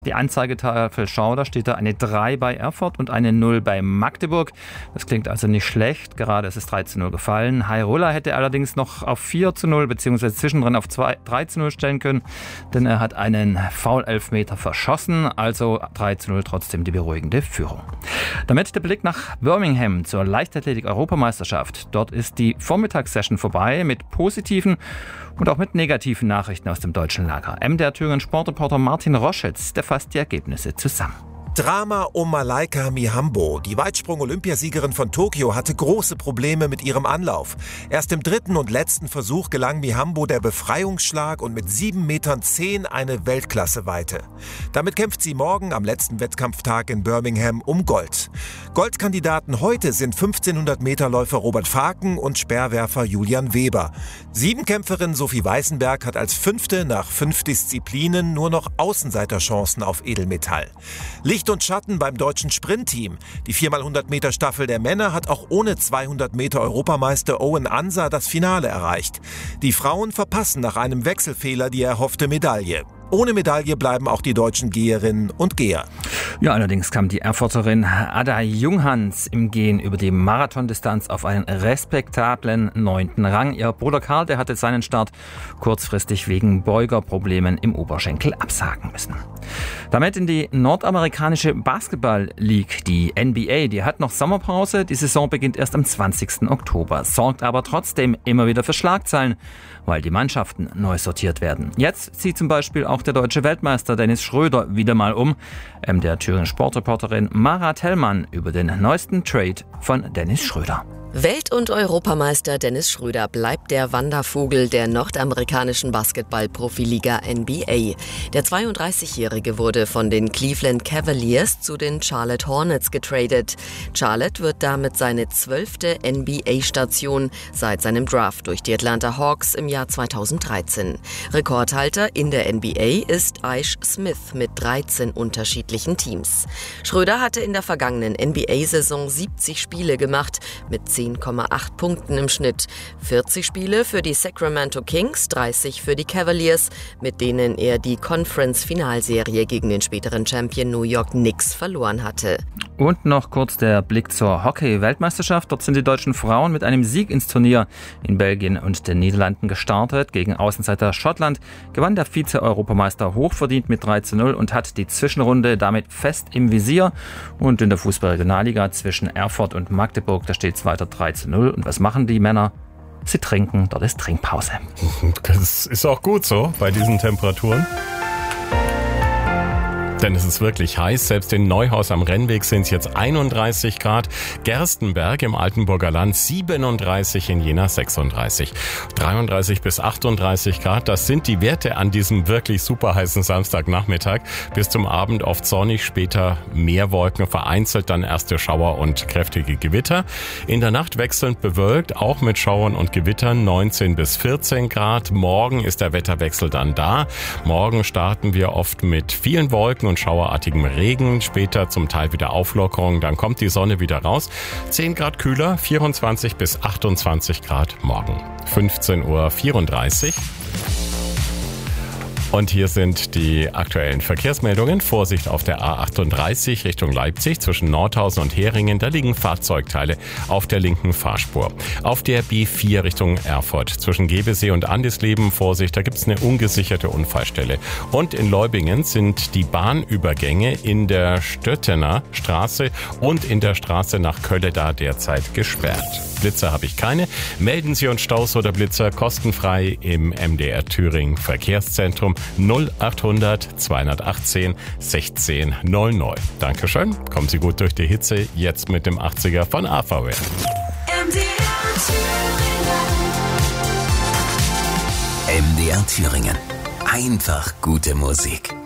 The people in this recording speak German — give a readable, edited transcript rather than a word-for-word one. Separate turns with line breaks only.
Die Anzeigetafel Schau, da steht da eine 3 bei Erfurt und eine 0 bei Magdeburg. Das klingt also nicht schlecht, gerade ist es 3:0 gefallen. Hairola hätte allerdings noch auf 4:0 bzw. zwischendrin auf 3:0 stellen können, denn er hat einen Foul-Elfmeter verschossen, also 3:0 trotzdem die beruhigende Führung. Damit der Blick nach Birmingham zur Leichtathletik-Europameisterschaft. Dort ist die Vormittagssession vorbei mit positiven und auch mit negativen Nachrichten aus dem deutschen Lager. MDR Thüringen Sportreporter Martin Roschitz, der fasst die Ergebnisse zusammen.
Drama um Malaika Mihambo. Die Weitsprung-Olympiasiegerin von Tokio hatte große Probleme mit ihrem Anlauf. Erst im dritten und letzten Versuch gelang Mihambo der Befreiungsschlag und mit 7,10 Metern eine Weltklasse-Weite. Damit kämpft sie morgen am letzten Wettkampftag in Birmingham um Gold. Goldkandidaten heute sind 1500-Meter-Läufer Robert Faken und Speerwerfer Julian Weber. Siebenkämpferin Sophie Weißenberg hat als Fünfte nach 5 Disziplinen nur noch Außenseiterchancen auf Edelmetall. Licht und Schatten beim deutschen Sprintteam. Die 4x100-Meter-Staffel der Männer hat auch ohne 200-Meter-Europameister Owen Ansa das Finale erreicht. Die Frauen verpassen nach einem Wechselfehler die erhoffte Medaille. Ohne Medaille bleiben auch die deutschen Geherinnen und Geher.
Ja, allerdings kam die Erfurterin Ada Junghans im Gehen über die Marathondistanz auf einen respektablen 9. Rang. Ihr Bruder Karl, der hatte seinen Start kurzfristig wegen Beugerproblemen im Oberschenkel absagen müssen. Damit in die nordamerikanische Basketball-League, die NBA, die hat noch Sommerpause. Die Saison beginnt erst am 20. Oktober, sorgt aber trotzdem immer wieder für Schlagzeilen, weil die Mannschaften neu sortiert werden. Jetzt zieht zum Beispiel auch der deutsche Weltmeister Dennis Schröder wieder mal um. Der Thüringen Sportreporterin Mara Tellmann über den neuesten Trade von Dennis Schröder.
Welt- und Europameister Dennis Schröder bleibt der Wandervogel der nordamerikanischen Basketball-Profiliga NBA. Der 32-Jährige wurde von den Cleveland Cavaliers zu den Charlotte Hornets getradet. Charlotte wird damit seine 12. NBA-Station seit seinem Draft durch die Atlanta Hawks im Jahr 2013. Rekordhalter in der NBA ist Ish Smith mit 13 unterschiedlichen Teams. Schröder hatte in der vergangenen NBA-Saison 70 Spiele gemacht mit 10,8 Punkten im Schnitt. 40 Spiele für die Sacramento Kings, 30 für die Cavaliers, mit denen er die Conference-Finalserie gegen den späteren Champion New York Knicks verloren hatte.
Und noch kurz der Blick zur Hockey-Weltmeisterschaft. Dort sind die deutschen Frauen mit einem Sieg ins Turnier in Belgien und den Niederlanden gestartet. Gegen Außenseiter Schottland gewann der Vize-Europameister hochverdient mit 3:0 und hat die Zwischenrunde damit fest im Visier. Und in der Fußball-Regionalliga zwischen Erfurt und Magdeburg, da steht es weiter 3:0. Und was machen die Männer? Sie trinken, dort ist Trinkpause.
Das ist auch gut so bei diesen Temperaturen. Denn es ist wirklich heiß. Selbst in Neuhaus am Rennweg sind es jetzt 31 Grad. Gerstenberg im Altenburger Land 37, in Jena 36. 33 bis 38 Grad, das sind die Werte an diesem wirklich super heißen Samstagnachmittag. Bis zum Abend oft sonnig, später mehr Wolken, vereinzelt dann erste Schauer und kräftige Gewitter. In der Nacht wechselnd bewölkt, auch mit Schauern und Gewittern 19 bis 14 Grad. Morgen ist der Wetterwechsel dann da. Morgen starten wir oft mit vielen Wolken und schauerartigem Regen, später zum Teil wieder Auflockerung, dann kommt die Sonne wieder raus. 10 Grad kühler, 24 bis 28 Grad morgen. 15:34 Uhr. Und hier sind die aktuellen Verkehrsmeldungen. Vorsicht auf der A38 Richtung Leipzig zwischen Nordhausen und Heringen. Da liegen Fahrzeugteile auf der linken Fahrspur. Auf der B4 Richtung Erfurt zwischen Gebesee und Andisleben. Vorsicht, da gibt es eine ungesicherte Unfallstelle. Und in Leubingen sind die Bahnübergänge in der Stöttener Straße und in der Straße nach Kölle da derzeit gesperrt. Blitzer habe ich keine. Melden Sie uns Staus oder Blitzer kostenfrei im MDR Thüringen Verkehrszentrum 0800 218 16 00. Dankeschön. Kommen Sie gut durch die Hitze. Jetzt mit dem 80er von AVW.
MDR Thüringen. Einfach gute Musik.